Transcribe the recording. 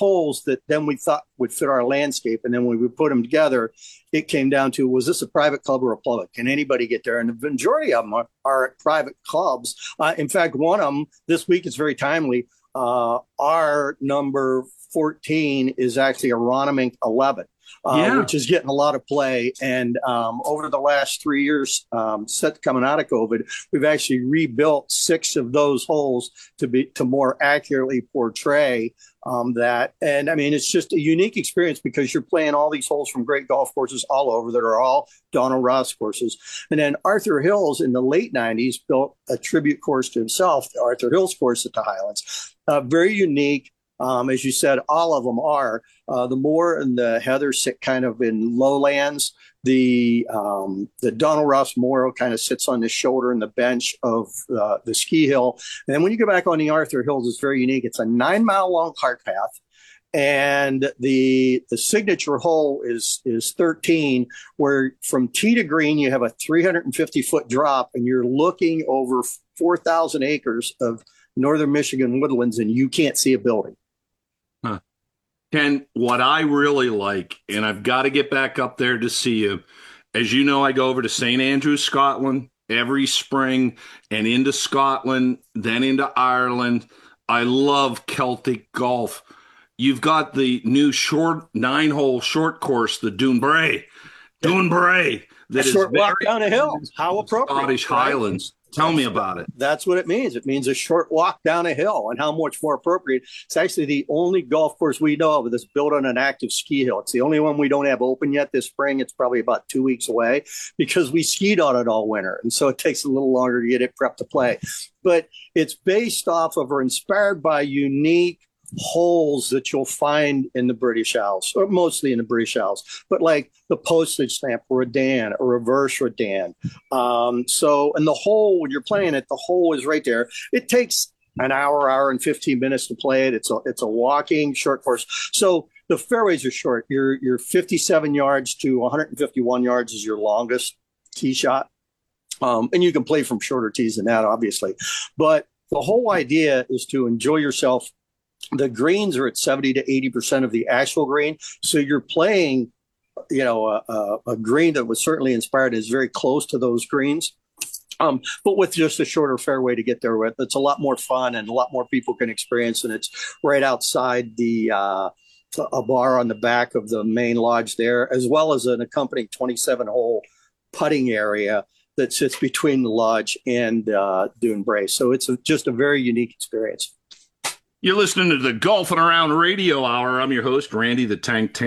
holes that then we thought would fit our landscape. And then when we put them together, it came down to, was this a private club or a public? Can anybody get there? And the majority of them are private clubs. In fact, one of them this week is very timely. Our number 14 is actually a Ronimink 11. Which is getting a lot of play. And over the last 3 years, coming out of COVID, we've actually rebuilt 6 of those holes to more accurately portray that. And I mean, it's just a unique experience because you're playing all these holes from great golf courses all over that are all Donald Ross courses. And then Arthur Hills in the late 90s built a tribute course to himself, the Arthur Hills course at the Highlands. Very unique. As you said, all of them are. The moor and the heather sit kind of in lowlands. The Donald Ross Memorial kind of sits on the shoulder and the bench of the ski hill. And then when you go back on the Arthur Hills, it's very unique. It's a 9-mile long cart path. And the signature hole is 13, where from tee to green, you have a 350-foot drop, and you're looking over 4,000 acres of northern Michigan woodlands, and you can't see a building. Ken, what I really like, and I've got to get back up there to see you, as you know, I go over to St. Andrews, Scotland every spring and into Scotland, then into Ireland. I love Celtic golf. You've got the new 9-hole short course, the Dunbray. That a short walk down a hill. How appropriate. Scottish Highlands. Tell me about it. That's what it means. It means a short walk down a hill, and how much more appropriate. It's actually the only golf course we know of that's built on an active ski hill. It's the only one we don't have open yet this spring. It's probably about 2 weeks away because we skied on it all winter. And so it takes a little longer to get it prepped to play. But it's based off of or inspired by unique holes that you'll find in the British Isles, or mostly in the British Isles, but like the postage stamp Redan, a reverse Redan. And the hole, when you're playing it, the hole is right there. It takes an hour and 15 minutes to play it. It's a walking short course. So the fairways are short. You're 57 yards to 151 yards is your longest tee shot. And you can play from shorter tees than that, obviously. But the whole idea is to enjoy yourself. The greens are at 70 to 80% of the actual green. So you're playing, a green that was certainly inspired is very close to those greens. But with just a shorter fairway to get there with, it's a lot more fun and a lot more people can experience. And it's right outside a bar on the back of the main lodge there, as well as an accompanying 27-hole putting area that sits between the lodge and Dunbray. So it's just a very unique experience. You're listening to the Golfing Around Radio Hour. I'm your host, Randy the Tank